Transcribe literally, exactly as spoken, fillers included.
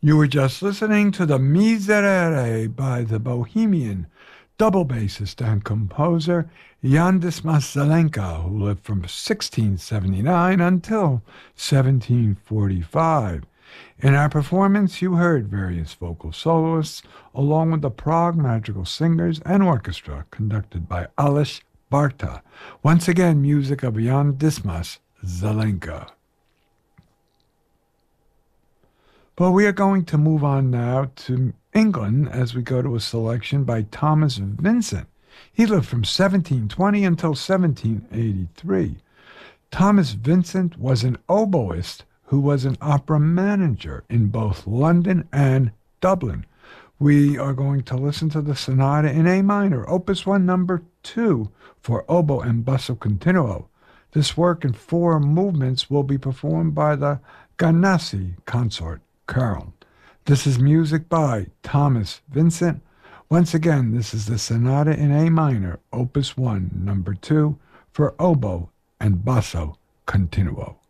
You were just listening to the Miserere by the Bohemian double bassist and composer Jan Dismas Zelenka, who lived from sixteen seventy-nine until seventeen forty-five. In our performance, you heard various vocal soloists, along with the Prague Madrigal Singers and Orchestra, conducted by Aleš Barta. Once again, music of Jan Dismas Zelenka. But we are going to move on now to England as we go to a selection by Thomas Vincent. He lived from seventeen twenty until seventeen eighty-three. Thomas Vincent was an oboist who was an opera manager in both London and Dublin. We are going to listen to the Sonata in A minor, Opus one, number two, for oboe and basso continuo. This work in four movements will be performed by the Ganassi Consort Chorale. This is music by Thomas Vincent. Once again, this is the Sonata in A minor, Opus one, number two, for oboe and basso continuo.